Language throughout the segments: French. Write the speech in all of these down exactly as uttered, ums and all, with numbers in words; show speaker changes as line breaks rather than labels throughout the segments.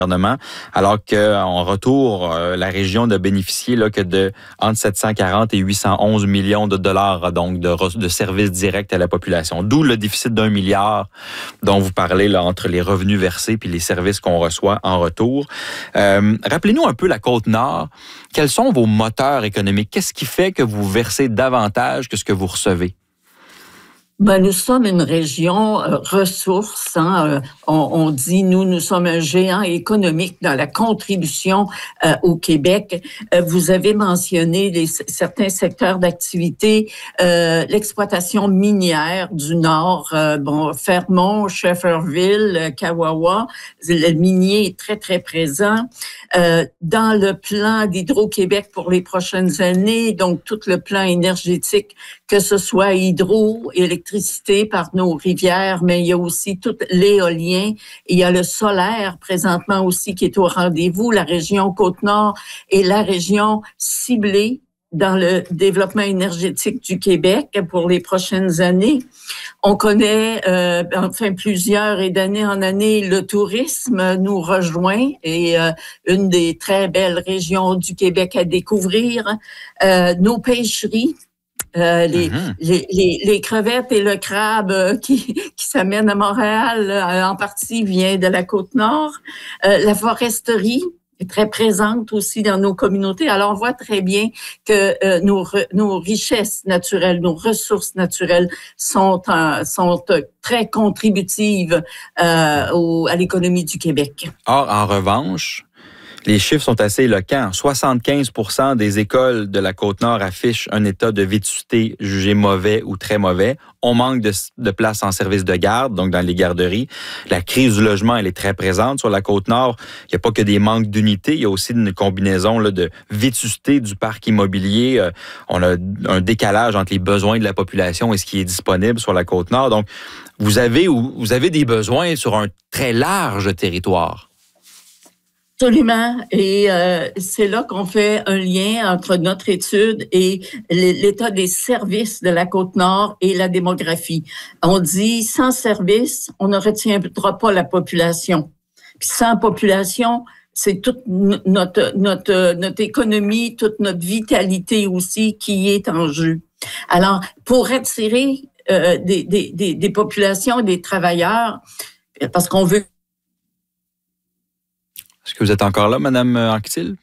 gouvernement, alors qu'en retour, euh, la région n'a bénéficié là, que de entre sept cent quarante et huit cent onze millions de dollars donc de, de services directs à la population. D'où le déficit d'un milliard dont vous parlez là, entre les revenus versés puis les services qu'on reçoit en retour. Euh, rappelez-nous un peu la Côte-Nord. Quels sont vos moteurs économiques? Qu'est-ce qui fait que vous versez davantage que ce que vous recevez?
Ben, nous sommes une région euh, ressource. Hein, euh, on, on dit, nous, nous sommes un géant économique dans la contribution euh, au Québec. Euh, vous avez mentionné les, certains secteurs d'activité, euh, l'exploitation minière du Nord, euh, bon, Fermont, Shefferville, Kawawa, le minier est très, très présent. Euh, dans le plan d'Hydro-Québec pour les prochaines années, donc tout le plan énergétique, que ce soit hydro, électricité par nos rivières, mais il y a aussi tout l'éolien. Il y a le solaire présentement aussi qui est au rendez-vous. La région Côte-Nord est la région ciblée dans le développement énergétique du Québec pour les prochaines années. On connaît, euh, enfin plusieurs et d'année en année, le tourisme nous rejoint et euh, une des très belles régions du Québec à découvrir. Euh, nos pêcheries. Euh, les, mm-hmm. les, les, les crevettes et le crabe euh, qui, qui s'amènent à Montréal, euh, en partie vient de la Côte-Nord. Euh, la foresterie est très présente aussi dans nos communautés. Alors, on voit très bien que euh, nos, nos richesses naturelles, nos ressources naturelles sont, euh, sont très contributives euh, au, à l'économie du Québec.
Or, en revanche, les chiffres sont assez éloquents. soixante-quinze pour cent des écoles de la Côte-Nord affichent un état de vétusté jugé mauvais ou très mauvais. On manque de, de places en service de garde, donc dans les garderies. La crise du logement, elle est très présente sur la Côte-Nord. Il n'y a pas que des manques d'unités, il y a aussi une combinaison là, de vétusté du parc immobilier. Euh, on a un décalage entre les besoins de la population et ce qui est disponible sur la Côte-Nord. Donc, vous avez, vous avez des besoins sur un très large territoire.
Absolument. Et euh, c'est là qu'on fait un lien entre notre étude et l'état des services de la Côte-Nord et la démographie. On dit, sans services, on ne retiendra pas la population. Puis sans population, c'est toute notre, notre, notre économie, toute notre vitalité aussi qui est en jeu. Alors, pour attirer euh, des, des, des, des populations, des travailleurs, parce qu'on veut.
Est-ce que vous êtes encore là, Mme Anctil?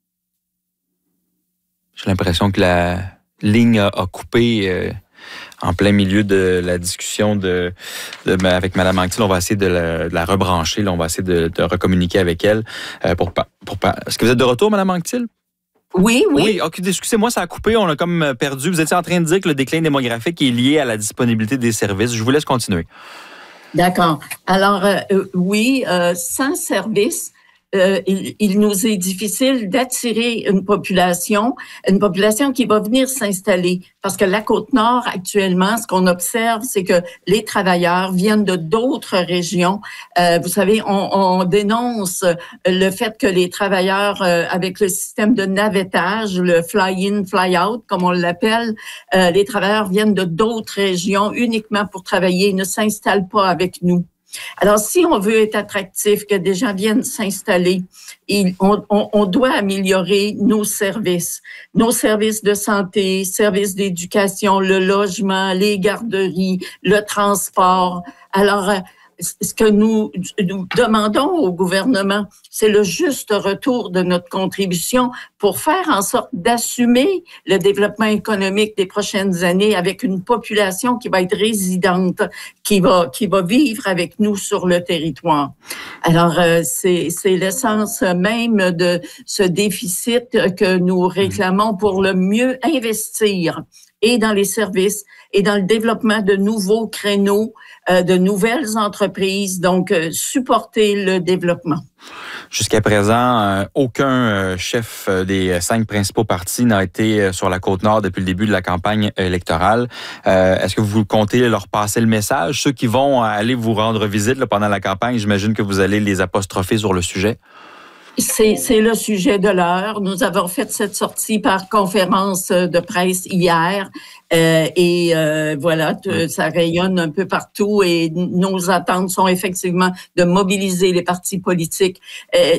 J'ai l'impression que la ligne a, a coupé euh, en plein milieu de la discussion de, de, avec Mme Anctil. On va essayer de la, de la rebrancher. Là, on va essayer de, de recommuniquer avec elle. Euh, pour, pour, Est-ce que vous êtes de retour, Mme Anctil?
Oui, oui.
Oui, ok, excusez-moi, ça a coupé, on a comme perdu. Vous étiez en train de dire que le déclin démographique est lié à la disponibilité des services. Je vous laisse continuer.
D'accord. Alors, euh, oui, euh, sans service, Euh, il, il nous est difficile d'attirer une population, une population qui va venir s'installer. Parce que la Côte-Nord, actuellement, ce qu'on observe, c'est que les travailleurs viennent de d'autres régions. Euh, vous savez, on, on dénonce le fait que les travailleurs, euh, avec le système de navettage, le fly-in, fly-out, comme on l'appelle, euh, les travailleurs viennent de d'autres régions uniquement pour travailler, ils ne s'installent pas avec nous. Alors, si on veut être attractif, que des gens viennent s'installer, on, on, on doit améliorer nos services, nos services de santé, services d'éducation, le logement, les garderies, le transport. Alors, ce que nous, nous demandons au gouvernement, c'est le juste retour de notre contribution pour faire en sorte d'assumer le développement économique des prochaines années avec une population qui va être résidente, qui va, qui va vivre avec nous sur le territoire. Alors, euh, c'est, c'est l'essence même de ce déficit que nous réclamons pour le mieux investir et dans les services et dans le développement de nouveaux créneaux, euh, de nouvelles entreprises, donc euh, supporter le développement.
Jusqu'à présent, euh, aucun euh, chef euh, des cinq principaux partis n'a été euh, sur la Côte-Nord depuis le début de la campagne électorale. Euh, est-ce que vous comptez leur passer le message? Ceux qui vont aller vous rendre visite là, pendant la campagne, j'imagine que vous allez les apostropher sur le sujet.
C'est, c'est le sujet de l'heure. Nous avons fait cette sortie par conférence de presse hier euh, et euh, voilà, t- ça rayonne un peu partout et nos attentes sont effectivement de mobiliser les partis politiques. Euh,